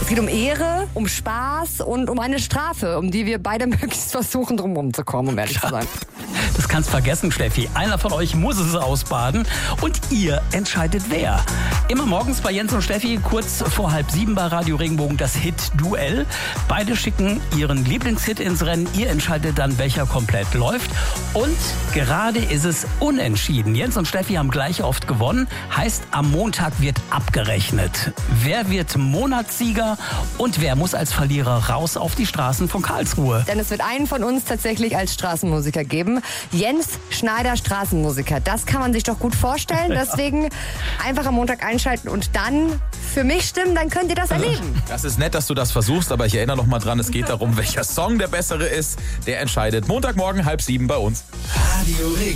Es geht um Ehre, um Spaß und um eine Strafe, um die wir beide möglichst versuchen, drumherum zu kommen, um ehrlich zu sein. Das kannst vergessen, Steffi. Einer von euch muss es ausbaden und ihr entscheidet wer. Immer morgens bei Jens und Steffi, kurz vor 6:30 bei Radio Regenbogen, das Hit-Duell. Beide schicken ihren Lieblingshit ins Rennen. Ihr entscheidet dann, welcher komplett läuft. Und gerade ist es unentschieden. Jens und Steffi haben gleich oft gewonnen. Heißt, am Montag wird abgerechnet. Wer wird Monatssieger und wer muss als Verlierer raus auf die Straßen von Karlsruhe? Denn es wird einen von uns tatsächlich als Straßenmusiker geben. Jens Schneider, Straßenmusiker. Das kann man sich doch gut vorstellen. Deswegen einfach am Montag einschalten und dann für mich stimmen, dann könnt ihr das erleben. Das ist nett, dass du das versuchst, aber ich erinnere noch mal dran, es geht darum, welcher Song der bessere ist. Der entscheidet Montagmorgen 6:30 bei uns. Radio Regenbogen.